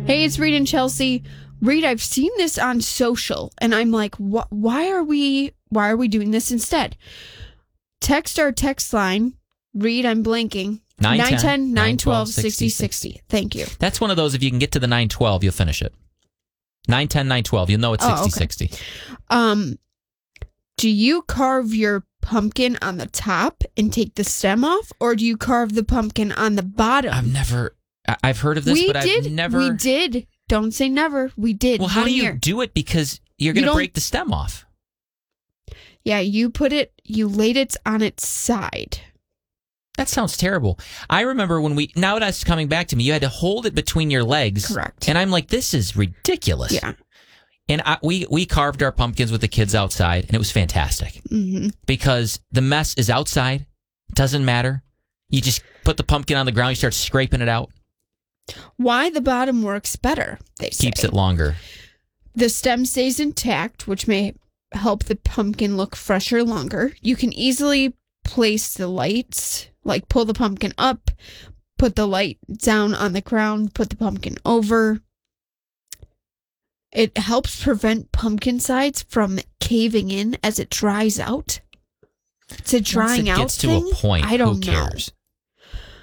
Hey, it's Reed and Chelsea. Reed, I've seen this on social, and I'm like, why are we doing this instead? Text our text line. Reed, I'm blanking. 910-912-6060. Thank you. That's one of those, if you can get to the 912, you'll finish it. 910-912, you'll know it's 6060. Okay. Do you carve your pumpkin on the top and take the stem off, or do you carve the pumpkin on the bottom? I've heard of this, I've never... We did. Don't say never. We did. Well, how do you do it? Because you're going to break the stem off. Yeah, you laid it on its side. That sounds terrible. I remember now that's coming back to me, you had to hold it between your legs. Correct. And I'm like, this is ridiculous. Yeah. And we carved our pumpkins with the kids outside, and it was fantastic. Mm-hmm. Because the mess is outside. It doesn't matter. You just put the pumpkin on the ground, you start scraping it out. Why the bottom works better, they say. Keeps it longer. The stem stays intact, which may help the pumpkin look fresher longer. You can easily place the lights, like pull the pumpkin up, put the light down on the ground, put the pumpkin over. It helps prevent pumpkin sides from caving in as it dries out. It's a drying out thing. Once it gets to a point, I don't who cares?